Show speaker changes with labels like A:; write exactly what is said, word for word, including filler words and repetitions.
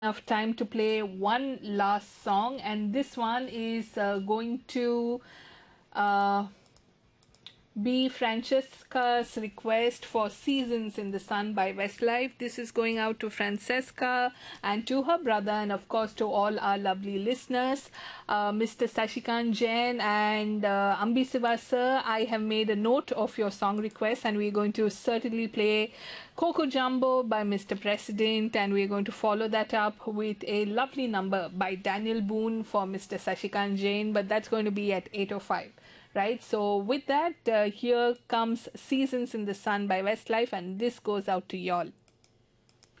A: enough time to play one last song, and this one is uh, going to uh, be Francesca's request for Seasons in the Sun by Westlife. This is going out to Francesca and to her brother, and of course to all our lovely listeners. Uh, Mister Sashikant Jain and uh, Ambi Siva sir, I have made a note of your song request, and we're going to certainly play Coco Jumbo by Mister President, and we're going to follow that up with a lovely number by Daniel Boone for Mister Sashikant Jain, but that's going to be at eight oh five. Right, so with that, uh, here comes Seasons in the Sun by Westlife, and this goes out to y'all.